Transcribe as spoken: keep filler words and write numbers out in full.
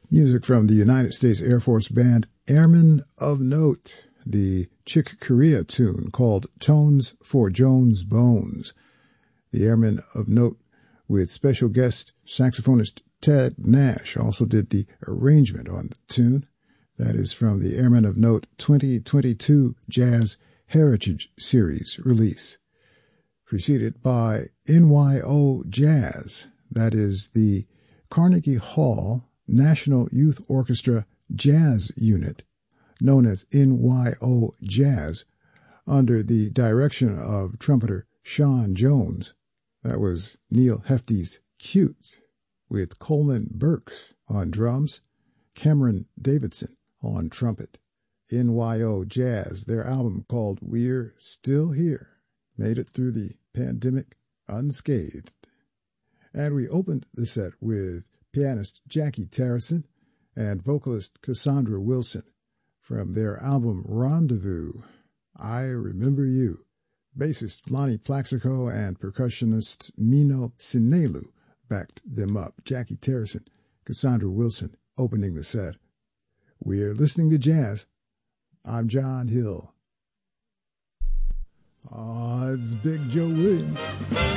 Music from the United States Air Force band Airmen of Note, the Chick Corea tune called Tones for Jones Bones. The Airmen of Note, with special guest saxophonist Ted Nash, also did the arrangement on the tune. That is from the Airmen of Note twenty twenty-two Jazz Heritage Series release, preceded by N Y O Jazz. That is the Carnegie Hall National Youth Orchestra Jazz Unit, known as N Y O Jazz, under the direction of trumpeter Sean Jones. That was Neil Hefty's Cute, with Coleman Burks on drums, Cameron Davidson on trumpet. N Y O Jazz, their album called We're Still Here, made it through the pandemic unscathed. And we opened the set with pianist Jackie Tarrison and vocalist Cassandra Wilson from their album Rendezvous, I Remember You. Bassist Lonnie Plaxico and percussionist Mino Sinelu backed them up. Jackie Tarrison, Cassandra Wilson opening the set. We're listening to jazz. I'm John Hill. Ah, it's Big Joe Williams.